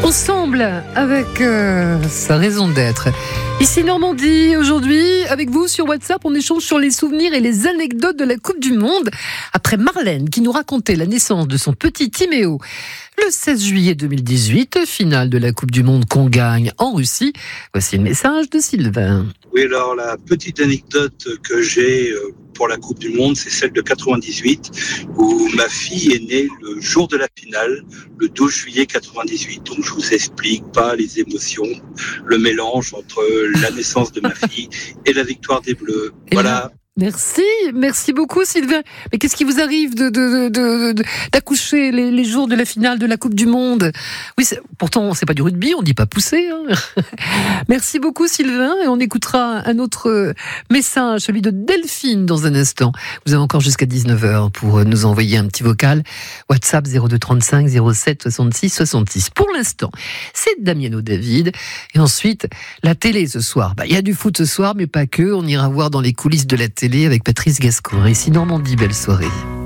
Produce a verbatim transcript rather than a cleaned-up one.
Ensemble, avec euh, sa raison d'être. Ici Normandie, aujourd'hui, avec vous sur WhatsApp, on échange sur les souvenirs et les anecdotes de la Coupe du Monde. Après Marlène, qui nous racontait la naissance de son petit Timéo. Le seize juillet deux mille dix-huit, finale de la Coupe du Monde qu'on gagne en Russie. Voici le message de Sylvain. Oui, alors la petite anecdote que j'ai pour la Coupe du Monde, c'est celle de quatre-vingt-dix-huit, où ma fille est née le jour de la finale, le douze juillet quatre-vingt-dix-huit. Donc je vous explique pas les émotions, le mélange entre la naissance de ma fille et la victoire des Bleus. Et voilà. Là, merci, merci beaucoup Sylvain. Mais qu'est-ce qui vous arrive de, de, de, de, d'accoucher les, les jours de la finale de la Coupe du Monde? Oui, c'est, pourtant c'est pas du rugby, on dit pas pousser. Hein. Merci beaucoup Sylvain, et on écoutera un autre message, celui de Delphine dans un instant. Vous avez encore jusqu'à dix-neuf heures pour nous envoyer un petit vocal. WhatsApp zéro deux trente-cinq zéro sept soixante-six soixante-six. Pour l'instant, c'est Damiano David. Et ensuite, la télé ce soir. Bah, il y a du foot ce soir, mais pas que. On ira voir dans les coulisses de la télé avec Patrice Gascoigne. Ici Normandie, belle soirée.